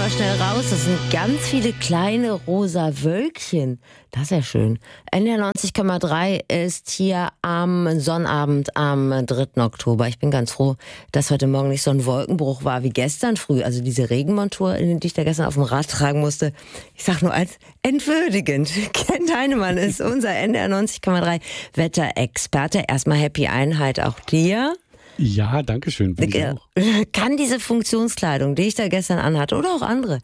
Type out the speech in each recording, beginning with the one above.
mal schnell raus. Das sind ganz viele kleine rosa Wölkchen. Das ist ja schön. NDR 90,3 ist hier am Sonnabend am 3. Oktober. Ich bin ganz froh, dass heute Morgen nicht so ein Wolkenbruch war wie gestern früh. Also diese Regenmontur, die ich da gestern auf dem Rad tragen musste. Ich sag nur als entwürdigend. Kent Heinemann ist unser NDR 90,3 Wetterexperte. Erstmal Happy Einheit auch dir. Ja, danke schön. Kann diese Funktionskleidung, die ich da gestern anhatte, oder auch andere,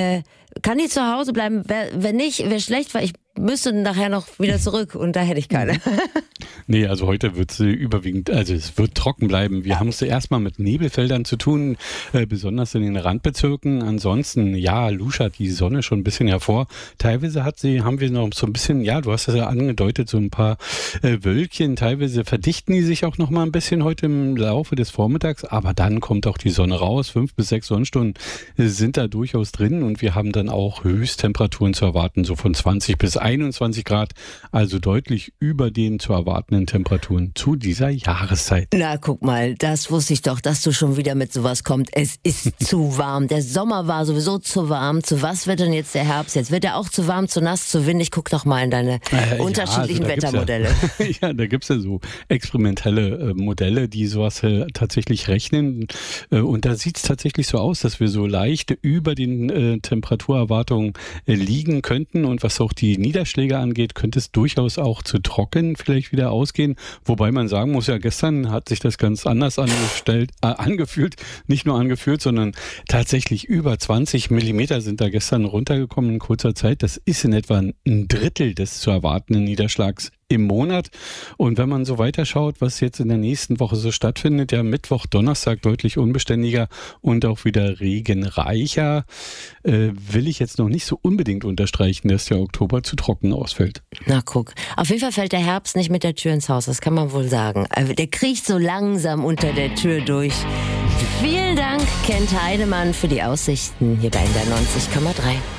kann die zu Hause bleiben? Wenn nicht, wäre schlecht, weil ich müsste nachher noch wieder zurück und da hätte ich keine. Nee, also heute wird sie überwiegend, also es wird trocken bleiben. Wir haben es erstmal mit Nebelfeldern zu tun, besonders in den Randbezirken. Ansonsten, ja, luschert die Sonne schon ein bisschen hervor. Teilweise haben wir noch so ein bisschen, ja, du hast es ja angedeutet, so ein paar Wölkchen. Teilweise verdichten die sich auch noch mal ein bisschen heute im Laufe des Vormittags, aber dann kommt auch die Sonne raus. 5 bis 6 Sonnenstunden sind da durchaus drin und wir haben dann auch Höchsttemperaturen zu erwarten, so von 20 bis 21 Grad, also deutlich über den zu erwartenden Temperaturen zu dieser Jahreszeit. Na, guck mal, das wusste ich doch, dass du schon wieder mit sowas kommst. Es ist zu warm. Der Sommer war sowieso zu warm. Zu was wird denn jetzt der Herbst? Jetzt wird er auch zu warm, zu nass, zu windig. Guck doch mal in deine unterschiedlichen Wettermodelle. Ja, da gibt's ja so experimentelle Modelle, die sowas tatsächlich rechnen. Und da sieht's tatsächlich so aus, dass wir so leicht über den Temperaturerwartungen liegen könnten. Und was auch die Niederschläge angeht, könnte es durchaus auch zu trocken vielleicht wieder ausgehen. Wobei man sagen muss, ja, gestern hat sich das ganz anders angefühlt. Nicht nur angefühlt, sondern tatsächlich über 20 Millimeter sind da gestern runtergekommen in kurzer Zeit. Das ist in etwa ein Drittel des zu erwartenden Niederschlags im Monat. Und wenn man so weiterschaut, was jetzt in der nächsten Woche so stattfindet, ja, Mittwoch, Donnerstag deutlich unbeständiger und auch wieder regenreicher, will ich jetzt noch nicht so unbedingt unterstreichen, dass der Oktober zu trocken ausfällt. Na guck, auf jeden Fall fällt der Herbst nicht mit der Tür ins Haus, das kann man wohl sagen. Der kriecht so langsam unter der Tür durch. Vielen Dank, Kent Heidemann, für die Aussichten hier bei NDR 90,3.